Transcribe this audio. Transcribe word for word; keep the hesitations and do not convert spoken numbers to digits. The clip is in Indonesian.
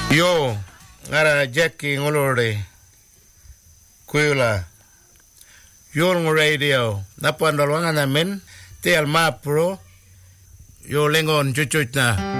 Yo, ngara Jackie ngolore. Kuila. Yo ng radio. Napandolwangan namin. Te al mapro. Yo lengon chuchuch na.